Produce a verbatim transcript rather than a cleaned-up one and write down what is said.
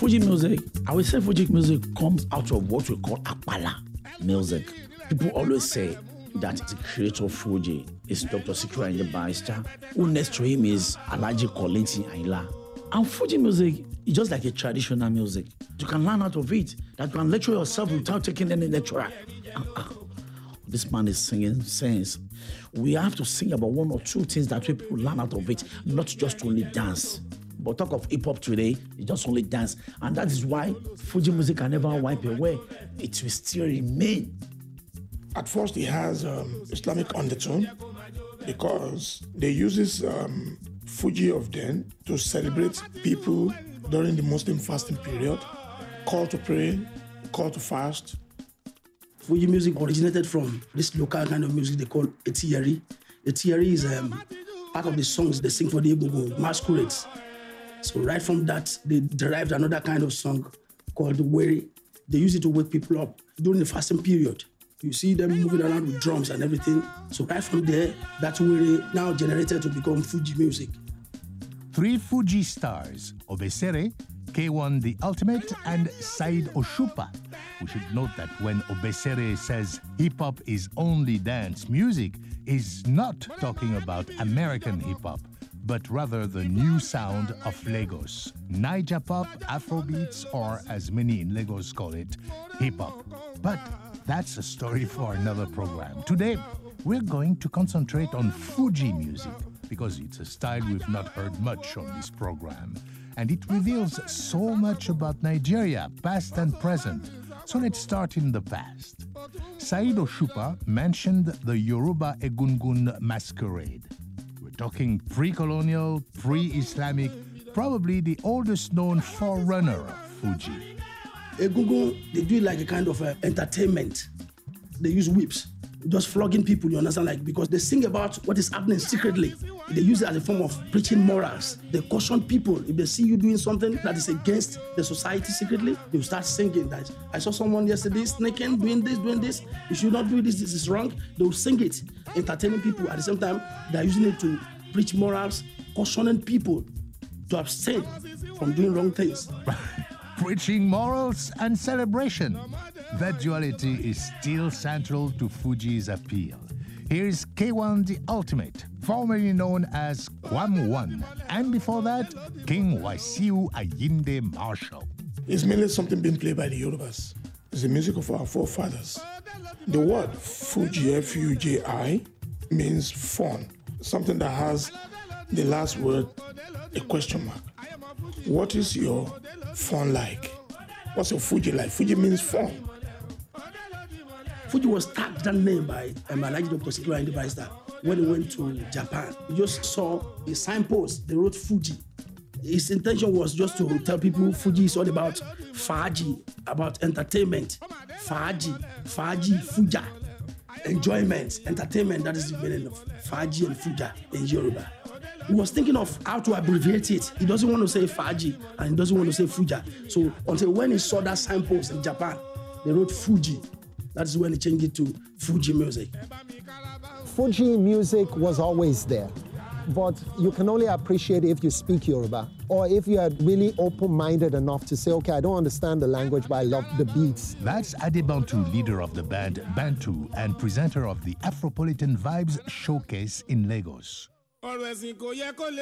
Fuji music, I would say Fuji music comes out of what we call Apala music. People always say that the creator of Fuji is Doctor Sikiru Ayinde Barrister, who next to him is Alhaji Kollington Ayinla. And Fuji music is just like a traditional music. You can learn out of it, that you can lecture yourself without taking any lecturer. Uh-uh. This man is singing sense. We have to sing about one or two things that people learn out of it, not just only dance. But talk of hip-hop today, it's just only dance. And that is why Fuji music can never wipe away. It will still remain. At first, it has um, Islamic undertone because they use this um, Fuji of then to celebrate people during the Muslim fasting period, call to pray, call to fast. Fuji music originated from this local kind of music they call Etiyeri. Etiyeri is um, part of the songs they sing for the Egungun masquerades. So right from that, they derived another kind of song called the Were. They use it to wake people up during the fasting period. You see them moving around with drums and everything. So right from there, that Were now generated to become Fuji music. Three Fuji stars, Obesere, K one The Ultimate, and Saheed Osupa. We should note that when Obesere says hip-hop is only dance music, he's not talking about American hip-hop, but rather the new sound of Lagos. Naija pop, Afrobeats, or as many in Lagos call it, hip-hop. But that's a story for another program. Today, we're going to concentrate on Fuji music, because it's a style we've not heard much on this program. And it reveals so much about Nigeria, past and present. So let's start in the past. Saheed Osupa mentioned the Yoruba Egungun masquerade. We're talking pre-colonial, pre-Islamic, probably the oldest known forerunner of Fuji. Egungun, they do it like a kind of uh, entertainment. They use whips, just flogging people, you understand, like, because they sing about what is happening secretly. They use it as a form of preaching morals. They caution people. If they see you doing something that is against the society secretly, they will start singing that. I saw someone yesterday sneaking, doing this, doing this. You should not do this, this is wrong. They will sing it, entertaining people. At the same time, they are using it to preach morals, cautioning people to abstain from doing wrong things. Preaching morals and celebration. That duality is still central to Fuji's appeal. Here's K one The Ultimate, formerly known as Kwam One, and before that, King Wasiu Ayinde Marshall. It's mainly something being played by the Yorubas. It's the music of our forefathers. The word Fuji, F U J I, means fun, something that has the last word, a question mark. What is your fun like? What's your Fuji like? Fuji means fun. Fuji was tagged that name by um, Alhaji Doctor Sikiru Ayinde Barrister when he went to Japan. He just saw a signpost, they wrote Fuji. His intention was just to tell people Fuji is all about Faji, about entertainment. Faji, Faji, Fuja. Enjoyment, entertainment, that is the meaning of Faji and Fuja in Yoruba. He was thinking of how to abbreviate it. He doesn't want to say Faji and he doesn't want to say Fuja. So until when he saw that signpost in Japan, they wrote Fuji. That's when he changed it to Fuji music. Fuji music was always there, but you can only appreciate it if you speak Yoruba, or if you are really open-minded enough to say, okay, I don't understand the language, but I love the beats. That's Adebantu, leader of the band Bantu and presenter of the Afropolitan Vibes Showcase in Lagos.